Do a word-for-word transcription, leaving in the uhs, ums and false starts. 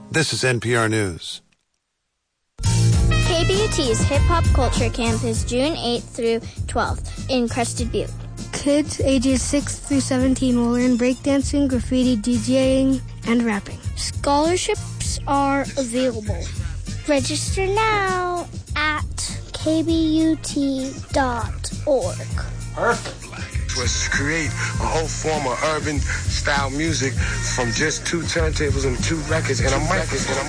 This is N P R News. K B U T's Hip Hop Culture Camp is June eighth through twelfth in Crested Butte. Kids ages six through seventeen will learn breakdancing, graffiti, DJing, and rapping. Scholarships are available. Register now at k b u t dot org. Perfect. Was to create a whole form of urban style music from just two turntables and two records and a mic. And a